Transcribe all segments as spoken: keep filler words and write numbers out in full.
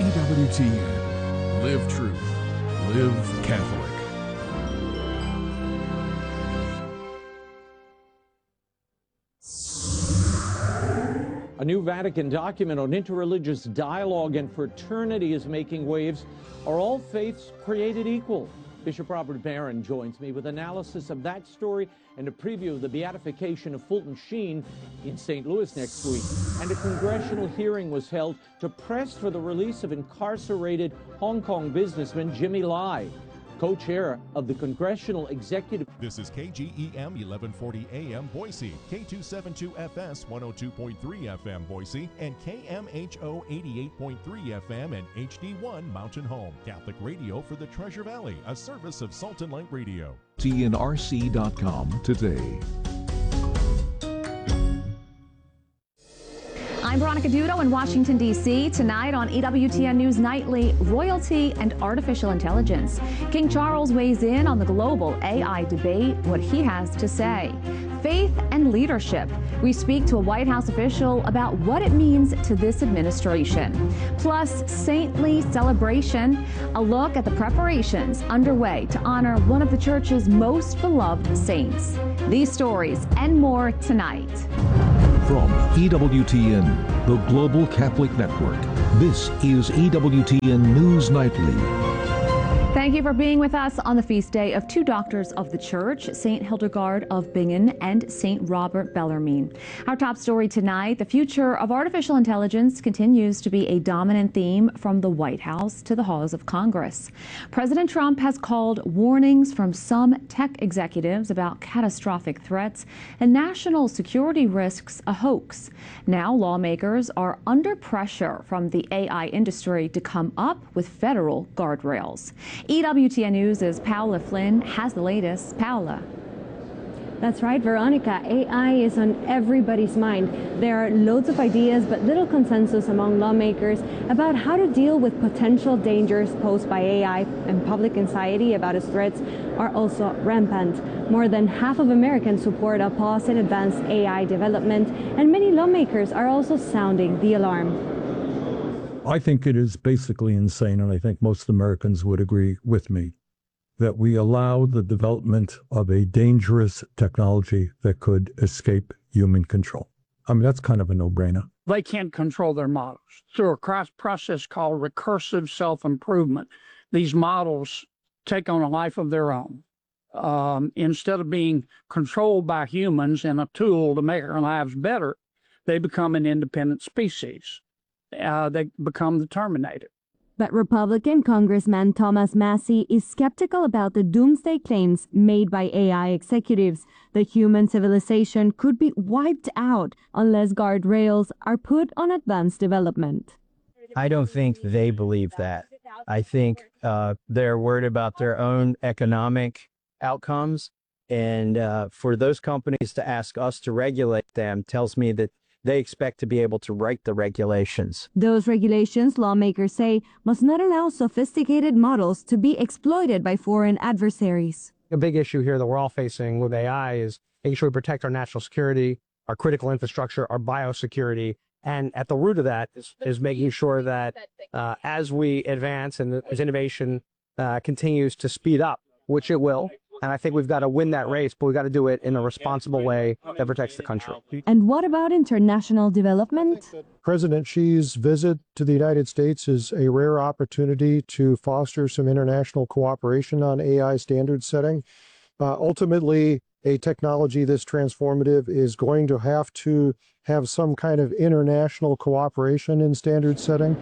W T N. Live truth. Live Catholic. A new Vatican document on interreligious dialogue and fraternity is making waves. Are all faiths created equal? Bishop Robert Barron joins me with analysis of that story and a preview of the beatification of Fulton Sheen in Saint Louis next week. And a congressional hearing was held to press for the release of incarcerated Hong Kong businessman Jimmy Lai, co-chair of the Congressional Executive. This is K G E M eleven forty A M Boise, K two seventy-two F S one oh two point three F M Boise, and K M H O eighty-eight point three F M and H D one Mountain Home. Catholic radio for the Treasure Valley, a service of Salt and Light Radio. T N R C dot com today. I'm Veronica Dudo in Washington, D C Tonight on E W T N News Nightly, royalty and artificial intelligence. King Charles weighs in on the global A I debate, what he has to say. Faith and leadership. We speak to a White House official about what it means to this administration. Plus, saintly celebration, a look at the preparations underway to honor one of the church's most beloved saints. These stories and more tonight. From E W T N, the Global Catholic Network, this is E W T N News Nightly. Thank you for being with us on the feast day of two doctors of the Church, Saint Hildegard of Bingen and Saint Robert Bellarmine. Our top story tonight, the future of artificial intelligence continues to be a dominant theme from the White House to the halls of Congress. President Trump has called warnings from some tech executives about catastrophic threats and national security risks a hoax. Now lawmakers are under pressure from the A I industry to come up with federal guardrails. E W T N News' Paola Flynn has the latest. Paola. That's right, Veronica. A I is on everybody's mind. There are loads of ideas, but little consensus among lawmakers about how to deal with potential dangers posed by A I, and public anxiety about its threats are also rampant. More than half of Americans support a pause in advanced A I development, and many lawmakers are also sounding the alarm. I think it is basically insane, and I think most Americans would agree with me, that we allow the development of a dangerous technology that could escape human control. I mean, that's kind of a no-brainer. They can't control their models. Through a process called recursive self-improvement, these models take on a life of their own. Um, instead of being controlled by humans and a tool to make our lives better, they become an independent species. Uh, they become the Terminator. But Republican Congressman Thomas Massie is skeptical about the doomsday claims made by A I executives. The human civilization could be wiped out unless guardrails are put on advanced development. I don't think they believe that. I think uh, they're worried about their own economic outcomes. And uh, for those companies to ask us to regulate them tells me that they expect to be able to write the regulations. Those regulations, lawmakers say, must not allow sophisticated models to be exploited by foreign adversaries. A big issue here that we're all facing with A I is making sure we protect our national security, our critical infrastructure, our biosecurity. And at the root of that is, is making sure that uh, as we advance and as innovation uh, continues to speed up, which it will, and I think we've got to win that race, but we've got to do it in a responsible way that protects the country. And what about international development? President Xi's visit to the United States is a rare opportunity to foster some international cooperation on A I standard setting. Uh, ultimately, a technology this transformative is going to have to have some kind of international cooperation in standard setting.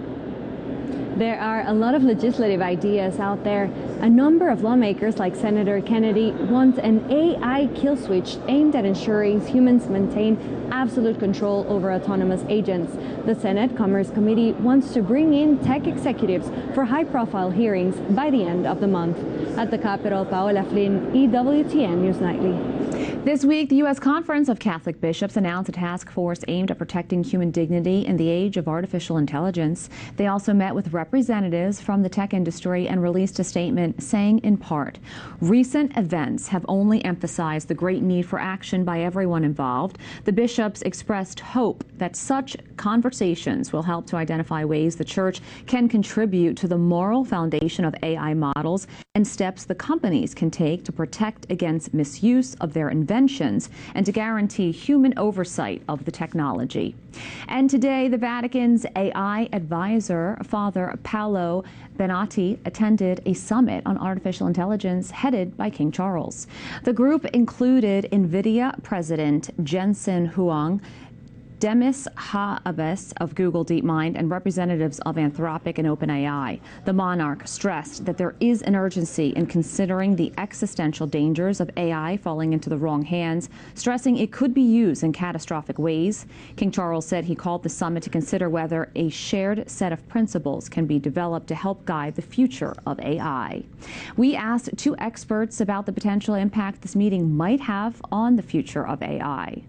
There are a lot of legislative ideas out there. A number of lawmakers, like Senator Kennedy, want an A I kill switch aimed at ensuring humans maintain absolute control over autonomous agents. The Senate Commerce Committee wants to bring in tech executives for high-profile hearings by the end of the month. At the Capitol, Paola Flynn, E W T N News Nightly. This week, the U S Conference of Catholic Bishops announced a task force aimed at protecting human dignity in the age of artificial intelligence. They also met with representatives from the tech industry and released a statement saying, in part, recent events have only emphasized the great need for action by everyone involved. The bishops expressed hope that such conversations will help to identify ways the Church can contribute to the moral foundation of A I models and steps the companies can take to protect against misuse of their inventions and to guarantee human oversight of the technology. And today, the Vatican's A I advisor, Father Paolo Benatti, attended a summit on artificial intelligence headed by King Charles. The group included NVIDIA President Jensen Huang, Demis Habbos of Google DeepMind, and representatives of Anthropic and OpenAI. The monarch stressed that there is an urgency in considering the existential dangers of A I falling into the wrong hands, stressing it could be used in catastrophic ways. King Charles said he called the summit to consider whether a shared set of principles can be developed to help guide the future of A I. We asked two experts about the potential impact this meeting might have on the future of A I.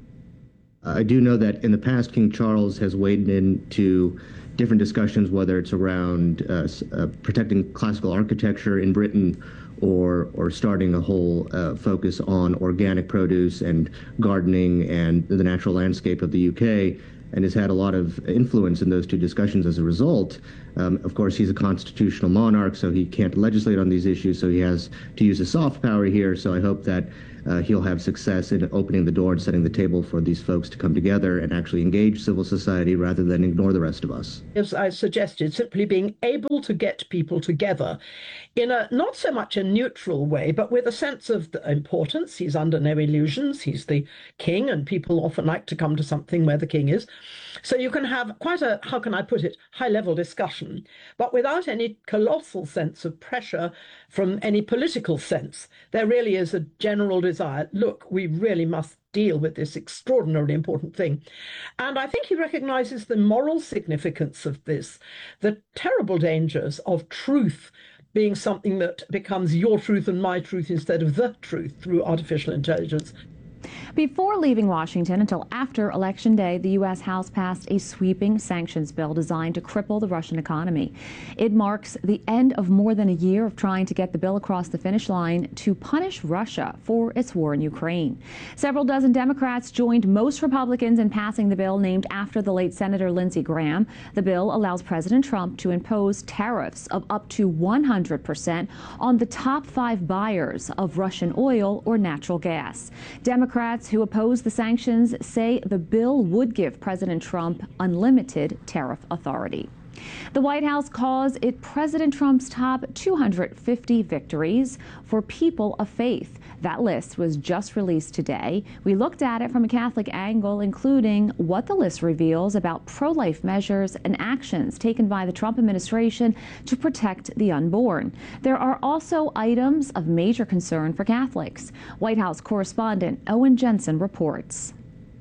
I do know that in the past, King Charles has waded into different discussions, whether it's around uh, uh, protecting classical architecture in Britain or or starting a whole uh, focus on organic produce and gardening and the natural landscape of the U K, and has had a lot of influence in those two discussions as a result. Um, of course, he's a constitutional monarch, so he can't legislate on these issues, so he has to use his soft power here. So I hope that uh, he'll have success in opening the door and setting the table for these folks to come together and actually engage civil society rather than ignore the rest of us. As I suggested, simply being able to get people together in a not so much a neutral way, but with a sense of the importance. He's under no illusions. He's the king, and people often like to come to something where the king is. So you can have quite a, how can I put it, high-level discussion, but without any colossal sense of pressure from any political sense. There really is a general desire, look, we really must deal with this extraordinarily important thing. And I think he recognizes the moral significance of this, the terrible dangers of truth being something that becomes your truth and my truth instead of the truth through artificial intelligence. Before leaving Washington until after Election Day, the U S House passed a sweeping sanctions bill designed to cripple the Russian economy. It marks the end of more than a year of trying to get the bill across the finish line to punish Russia for its war in Ukraine. Several dozen Democrats joined most Republicans in passing the bill named after the late Senator Lindsey Graham. The bill allows President Trump to impose tariffs of up to one hundred percent on the top five buyers of Russian oil or natural gas. Democrats who oppose the sanctions say the bill would give President Trump unlimited tariff authority. The White House calls it President Trump's top two hundred fifty victories for people of faith. That list was just released today. We looked at it from a Catholic angle, including what the list reveals about pro-life measures and actions taken by the Trump administration to protect the unborn. There are also items of major concern for Catholics. White House correspondent Owen Jensen reports.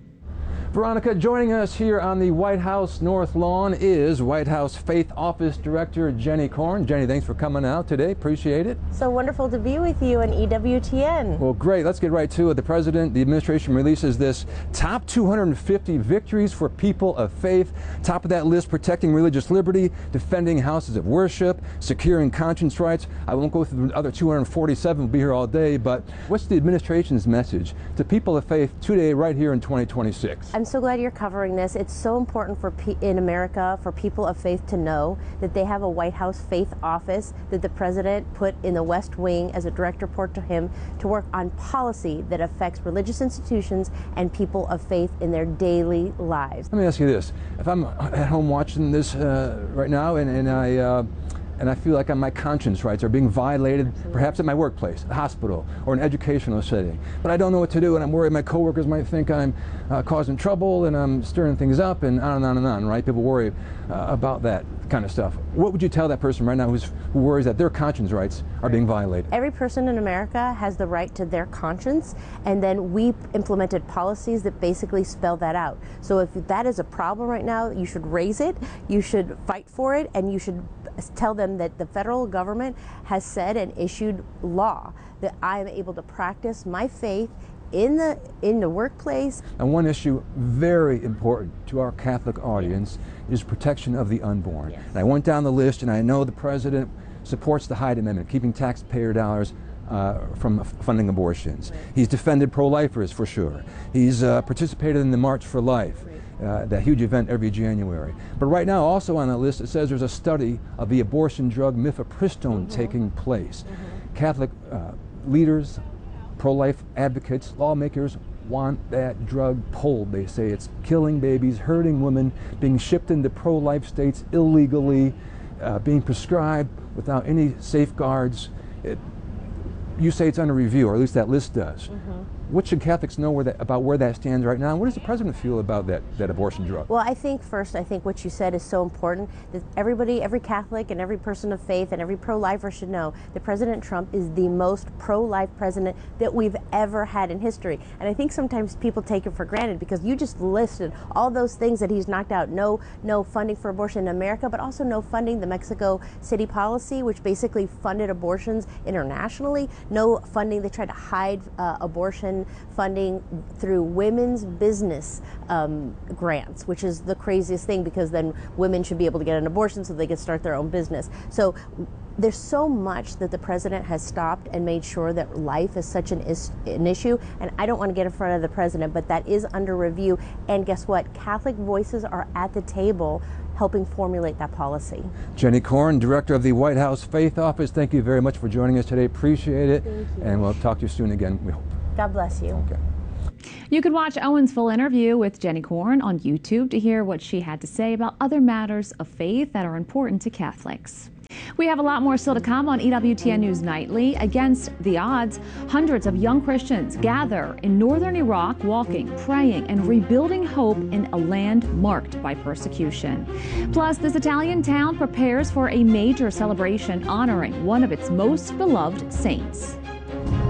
Veronica, joining us here on the White House North Lawn is White House Faith Office Director Jenny Korn. Jenny, thanks for coming out today. Appreciate it. So wonderful to be with you on E W T N. Well, great. Let's get right to it. The President, the administration releases this top two hundred fifty victories for people of faith. Top of that list, protecting religious liberty, defending houses of worship, securing conscience rights. I won't go through the other two hundred forty-seven. We'll be here all day, but what's the administration's message to people of faith today, right here in twenty twenty-six? I'm so glad you're covering this. It's so important for pe in America for people of faith to know that they have a White House Faith Office that the President put in the West Wing as a direct report to him to work on policy that affects religious institutions and people of faith in their daily lives. Let me ask you this. If I'm at home watching this uh, right now and, and I uh, and I feel like my conscience rights are being violated, perhaps at my workplace, a hospital, or an educational setting. But I don't know what to do, and I'm worried my coworkers might think I'm uh, causing trouble and I'm stirring things up, and on and on and on, right? People worry uh, about that kind of stuff. What would you tell that person right now who's, who worries that their conscience rights are being violated? Every person in America has the right to their conscience, and then we implemented policies that basically spell that out. So if that is a problem right now, you should raise it, you should fight for it, and you should tell them that the federal government has said and issued law that I am able to practice my faith in the in the workplace. And one issue very important to our Catholic audience is protection of the unborn. Yes. And I went down the list, and I know the president supports the Hyde Amendment, keeping taxpayer dollars uh, from f- funding abortions. Right. He's defended pro-lifers for sure. He's uh, participated in the March for Life, right. uh, that huge event every January. But right now, also on the list, it says there's a study of the abortion drug mifepristone mm-hmm. taking place. Mm-hmm. Catholic uh, leaders, pro-life advocates, lawmakers want that drug pulled. They say it's killing babies, hurting women, being shipped into pro-life states illegally, uh, being prescribed without any safeguards. It, you say it's under review, or at least that list does. Mm-hmm. What should Catholics know where that, about where that stands right now? And what does the president feel about that, that abortion drug? Well, I think first, I think what you said is so important that everybody, every Catholic and every person of faith and every pro-lifer should know that President Trump is the most pro-life president that we've ever had in history. And I think sometimes people take it for granted because you just listed all those things that he's knocked out. No, no funding for abortion in America, but also no funding the Mexico City policy, which basically funded abortions internationally. No funding, they tried to hide uh, abortion funding through women's business um, grants, which is the craziest thing because then women should be able to get an abortion so they can start their own business. So there's so much that the president has stopped and made sure that life is such an, is, an issue. And I don't want to get in front of the president, but that is under review. And guess what? Catholic voices are at the table helping formulate that policy. Jenny Corn, Director of the White House Faith Office, thank you very much for joining us today. Appreciate it. Thank you. And we'll talk to you soon again, we hope. God bless you. Okay. You can watch Owen's full interview with Jenny Corn on YouTube to hear what she had to say about other matters of faith that are important to Catholics. We have a lot more still to come on E W T N News Nightly. Against the odds, hundreds of young Christians gather in northern Iraq, walking, praying, and rebuilding hope in a land marked by persecution. Plus, this Italian town prepares for a major celebration honoring one of its most beloved saints.